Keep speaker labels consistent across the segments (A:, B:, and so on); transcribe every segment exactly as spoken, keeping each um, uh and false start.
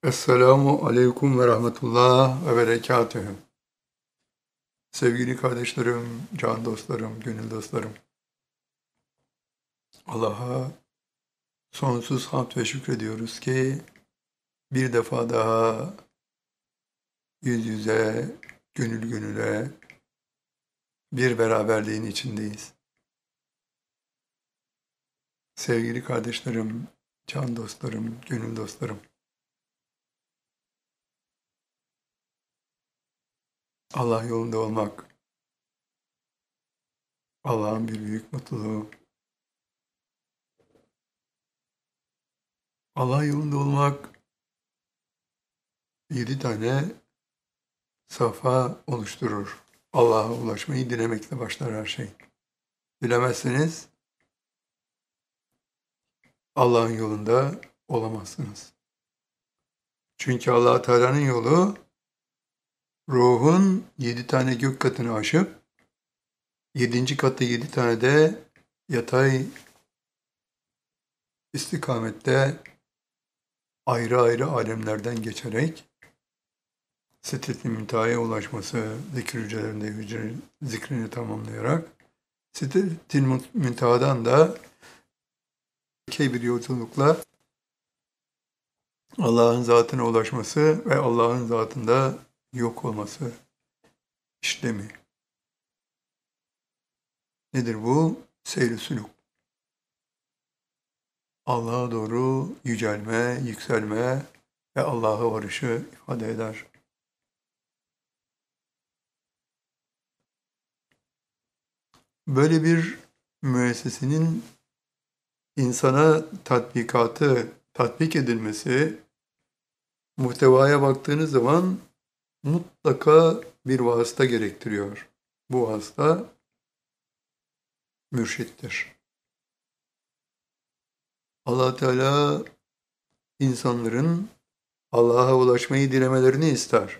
A: Esselamu aleyküm ve rahmetullah ve berekatühü. Sevgili kardeşlerim, can dostlarım, gönül dostlarım. Allah'a sonsuz hamd ve şükrediyoruz ki bir defa daha yüz yüze, gönül gönüle bir beraberliğin içindeyiz. Sevgili kardeşlerim, can dostlarım, gönül dostlarım. Allah yolunda olmak, Allah'ın bir büyük mutluluğu. Allah yolunda olmak yedi tane safa oluşturur. Allah'a ulaşmayı dilemekle başlar her şey. Dilemezseniz Allah'ın yolunda olamazsınız. Çünkü Allah Teala'nın yolu ruhun yedi tane gök katını aşıp yedinci katta yedi tane de yatay istikamette ayrı ayrı alemlerden geçerek Sidret-i Münteha'ya ulaşması, zikir hücrelerinde hücre zikrini tamamlayarak Sidret-i Münteha'dan da bir yolculukla Allah'ın zatına ulaşması ve Allah'ın zatında yok olması işlemi. Nedir bu? Seyr-i sülûk. Allah'a doğru yücelme, yükselme ve Allah'a varışı ifade eder. Böyle bir müessesenin insana tatbikatı, tatbik edilmesi, muhtevaya baktığınız zaman mutlaka bir vasıta gerektiriyor. Bu vasıta mürşittir. Allah Teala insanların Allah'a ulaşmayı dilemelerini ister.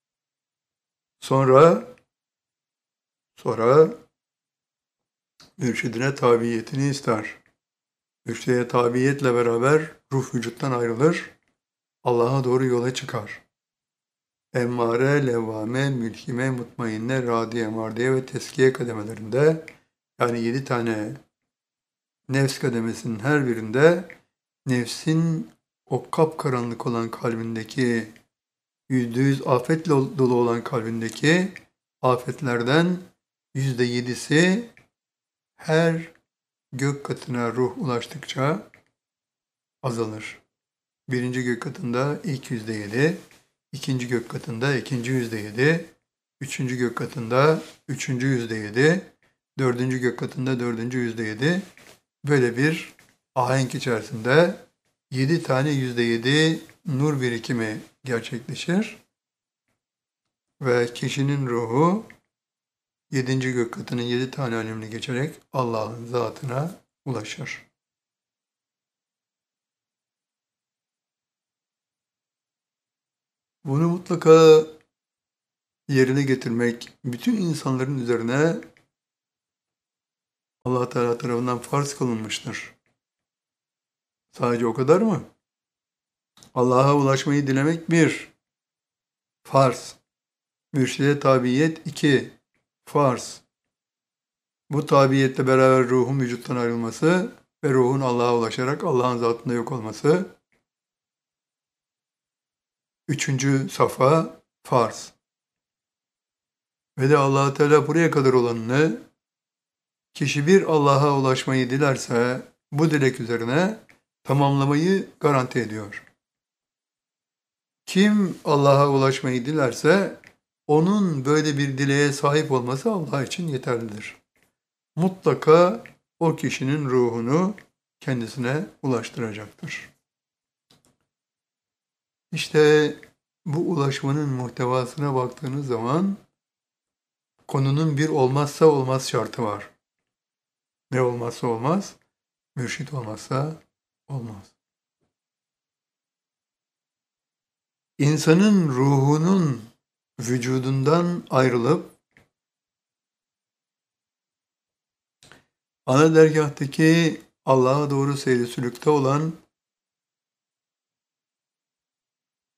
A: Sonra sonra mürşidine tabiyetini ister. Mürşide tabiyetle beraber ruh vücuttan ayrılır, Allah'a doğru yola çıkar. Emmare, levvame, mülhime, mutmainne, radiye, mardiye ve teskiye kademelerinde, yani yedi tane nefs kademesinin her birinde nefsin o kapkaranlık olan kalbindeki, yüzde yüz afetle dolu olan kalbindeki afetlerden yüzde yedisi her gök katına ruh ulaştıkça azalır. Birinci gök katında ilk yüzde yedi, ikinci gök katında ikinci yüzde yedi, üçüncü gök katında üçüncü yüzde yedi, dördüncü gök katında dördüncü yüzde yedi. Böyle bir ahenk içerisinde yedi tane yüzde yedi nur birikimi gerçekleşir ve kişinin ruhu yedinci gök katının yedi tane alemini geçerek Allah'ın zatına ulaşır. Bunu mutlaka yerine getirmek bütün insanların üzerine Allah Teala tarafından farz kılınmıştır. Sadece o kadar mı? Allah'a ulaşmayı dilemek bir, farz. Mürşide tabiyet iki, farz. Bu tabiyetle beraber ruhun vücuttan ayrılması ve ruhun Allah'a ulaşarak Allah'ın zatında yok olması. Üçüncü safa farz. Ve de Allah Teala buraya kadar olanını, kişi bir Allah'a ulaşmayı dilerse bu dilek üzerine tamamlamayı garanti ediyor. Kim Allah'a ulaşmayı dilerse onun böyle bir dileğe sahip olması Allah için yeterlidir. Mutlaka o kişinin ruhunu kendisine ulaştıracaktır. İşte bu ulaşmanın muhtevasına baktığınız zaman konunun bir olmazsa olmaz şartı var. Ne olmazsa olmaz? Mürşit olmazsa olmaz. İnsanın ruhunun vücudundan ayrılıp ana dergahtaki Allah'a doğru seyri sülükte olan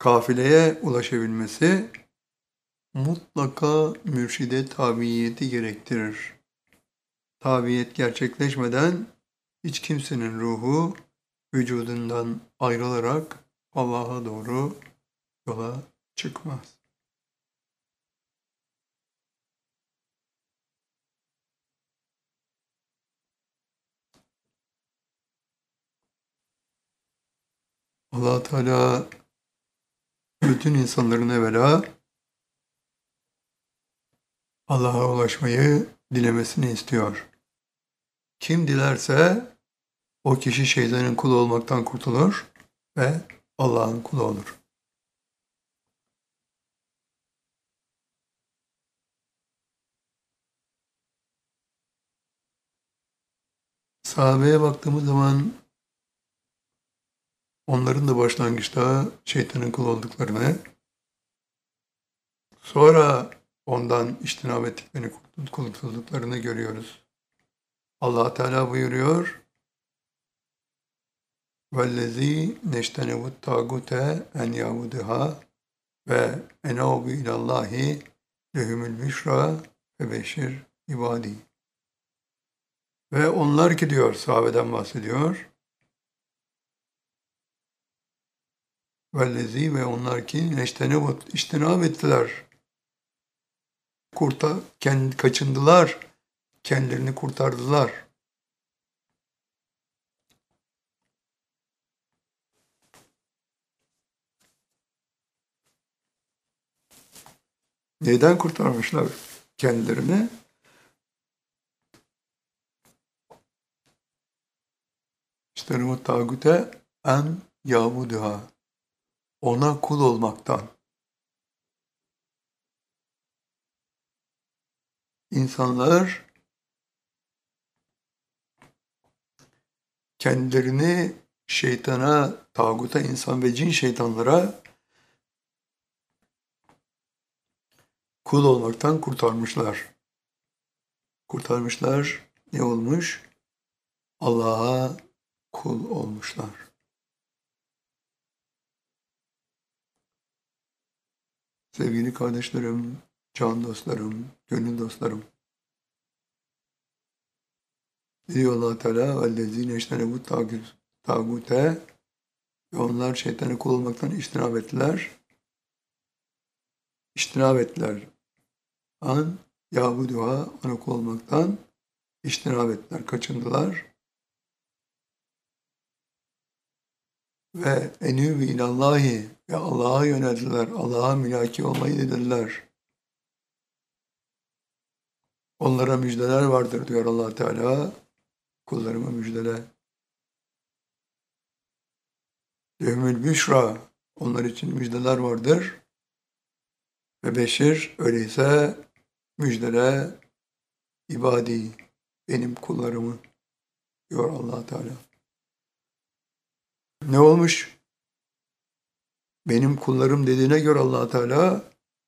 A: kafileye ulaşabilmesi mutlaka mürşide tabiyeti gerektirir. Tabiyet gerçekleşmeden hiç kimsenin ruhu vücudundan ayrılarak Allah'a doğru yola çıkmaz. Allah Teala bütün insanların evvela Allah'a ulaşmayı dilemesini istiyor. Kim dilerse o kişi şeytanın kulu olmaktan kurtulur ve Allah'ın kulu olur. Sahabeye baktığımız zaman onların da başlangıçta şeytanın kulu olduklarını, sonra ondan iştinab ettiklerini, kurtulduklarını görüyoruz. Allah Teala buyuruyor: "Vellezî neştenevut tâgute en yâbuduhâ ve enâbu ilallâhi lehumul büşrâ ve beşir ibâdî." Ve onlar ki diyor, sahabeden bahsediyor. Vellezî ve onlar ki neştenevut, iştinab ettiler. Kurta, kendi, kaçındılar, kendilerini kurtardılar. Neden kurtarmışlar kendilerini? İşte o tağute en yabuduha, ona kul olmaktan. İnsanlar kendilerini şeytana, tağuta, insan ve cin şeytanlara kul olmaktan kurtarmışlar. Kurtarmışlar. Ne olmuş? Allah'a kul olmuşlar. Sevgili kardeşlerim, can dostlarım, gönül dostlarım. Diyor Allah Teala: "Vellezîne iştenebut tâgute" ve onlar şeytana kul olmaktan iştinab ettiler. İştinab ettiler. An yabuduha, ona kul olmaktan iştinab ettiler, kaçındılar. Ve enûbü ilallahi, ve Allah'a yöneldiler, Allah'a mülaki olmayı dediler. Onlara müjdeler vardır diyor Allah Teala. Kullarıma müjdele. Lehumul büşra, onlar için müjdeler vardır. Ve beşir, öyleyse müjdele ibadi, benim kullarımı diyor Allah Teala. Ne olmuş? Benim kullarım dediğine göre Allah Teala,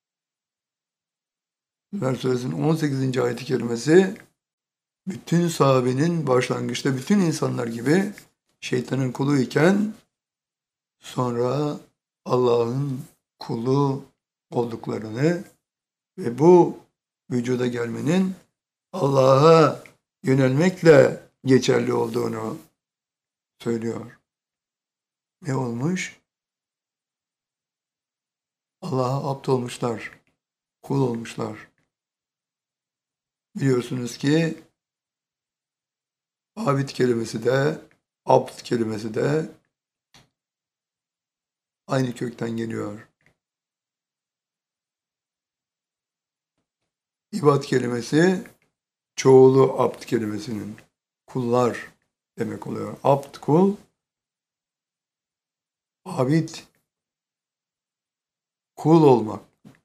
A: Zümer Suresinin on sekizinci ayet-i kerimesi, bütün sahabenin başlangıçta bütün insanlar gibi şeytanın kulu iken sonra Allah'ın kulu olduklarını ve bu vücuda gelmenin Allah'a yönelmekle geçerli olduğunu söylüyor. Ne olmuş? Allah'a abd olmuşlar, kul olmuşlar. Biliyorsunuz ki abid kelimesi de, abd kelimesi de aynı kökten geliyor. İbad kelimesi çoğulu abd kelimesinin, kullar demek oluyor. Abd kul, abid kul olmak.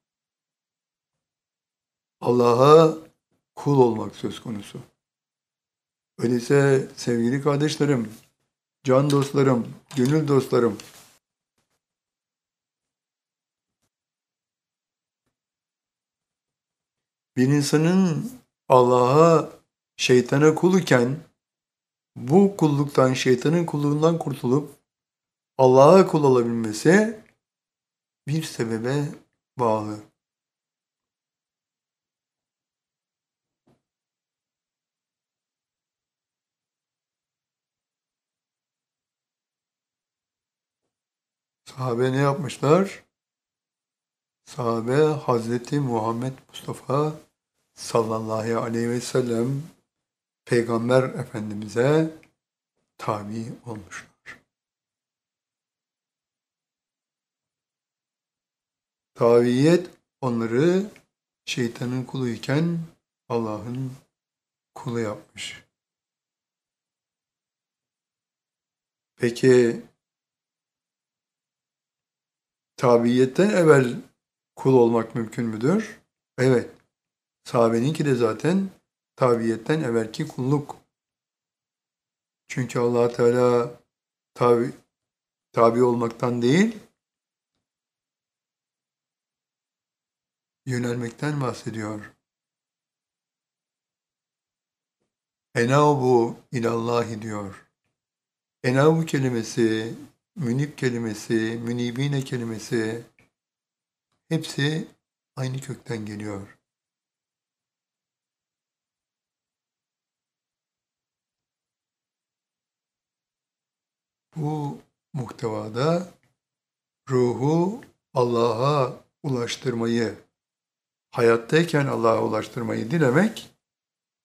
A: Allah'a kul olmak söz konusu. Öyleyse sevgili kardeşlerim, can dostlarım, gönül dostlarım, bir insanın Allah'a, şeytana kul iken bu kulluktan, şeytanın kulluğundan kurtulup Allah'a kul olabilmesi bir sebebe bağlı. Sahabe ne yapmışlar? Sahabe Hazreti Muhammed Mustafa sallallahu aleyhi ve sellem Peygamber Efendimiz'e tabi olmuşlar. Tabiyet onları şeytanın kuluyken Allah'ın kulu yapmış. Peki tabiyetten evvel kul olmak mümkün müdür? Evet. Sahabeninki de zaten tabiyetten evvelki kulluk. Çünkü Allah Teala tabi, tabi olmaktan değil, yönelmekten bahsediyor. Enabu ilallahi diyor. Enabu kelimesi, münib kelimesi, münibine kelimesi hepsi aynı kökten geliyor. Bu muhtevada ruhu Allah'a ulaştırmayı, hayattayken Allah'a ulaştırmayı dilemek